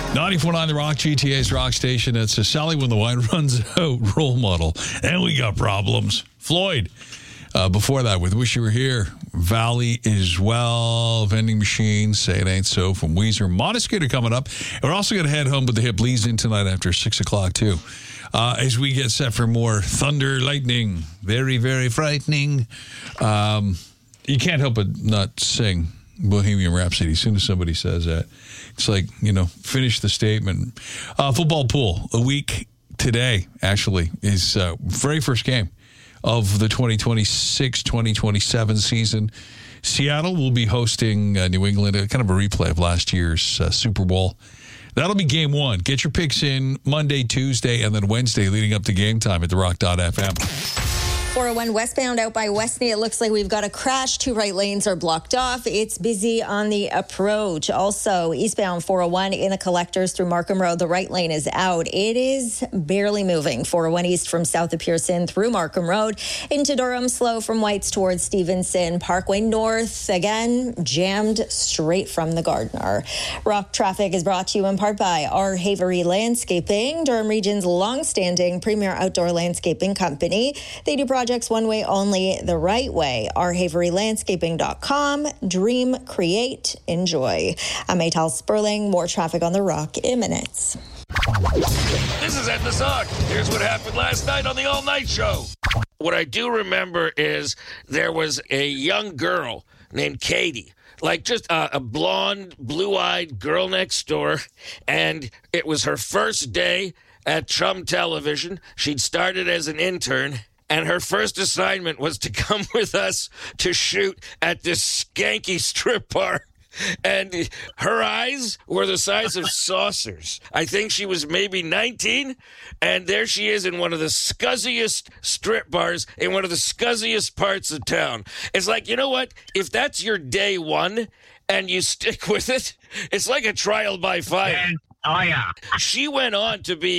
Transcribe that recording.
94.9 The Rock, GTA's Rock Station. It's a Sally when the wine runs out role model. And we got problems. Floyd. Before that, with Wish You Were Here. Valley as well. Vending machines. Say It Ain't So from Weezer. Monoscator coming up. And we're also going to head home with the Hip Lee's in tonight after 6 o'clock, too. As we get set for more thunder, lightning. Very, very frightening. You can't help but not sing Bohemian Rhapsody as soon as somebody says that. It's like, finish the statement. Football pool, a week today, actually, is very first game of the 2026-2027 season. Seattle will be hosting New England, kind of a replay of last year's Super Bowl. That'll be game one. Get your picks in Monday, Tuesday, and then Wednesday leading up to game time at therock.fm. 401 westbound out by Westney. It looks like we've got a crash. 2 right lanes are blocked off. It's busy on the approach. Also, eastbound 401 in the collectors through Markham Road. The right lane is out. It is barely moving. 401 east from south of Pearson through Markham Road into Durham. Slow from Whites towards Stevenson. Parkway North, again, jammed straight from the Gardner. Rock traffic is brought to you in part by our Havery Landscaping, Durham Region's long-standing premier outdoor landscaping company. They do projects one way only, the right way. ourhaverylandscaping.com. Dream, create, enjoy. I'm Maytal Sperling. More traffic on the Rock in minutes. This is Ed the Sock. Here's what happened last night on the All Night Show. What I do remember is there was a young girl named Katie. Like just a blonde, blue-eyed girl next door. And it was her first day at Chum Television. She'd started as an intern. And her first assignment was to come with us to shoot at this skanky strip bar. And her eyes were the size of saucers. I think she was maybe 19. And there she is in one of the scuzziest strip bars in one of the scuzziest parts of town. It's like, you know what? If that's your day one and you stick with it, it's like a trial by fire. Oh, yeah. She went on to be